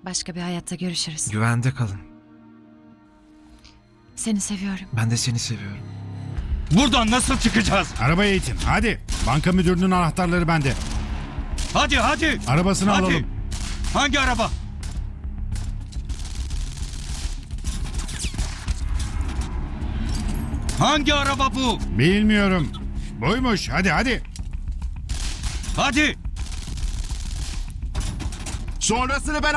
Başka bir hayatta görüşürüz. Güvende kalın. Seni seviyorum. Ben de seni seviyorum. Buradan nasıl çıkacağız? Arabaya itin hadi. Banka müdürünün anahtarları bende. Hadi. Arabasını Hadi. alalım. Hangi araba? Hangi araba bu? Bilmiyorum. Buymuş hadi. Hadi. Sonrasını ben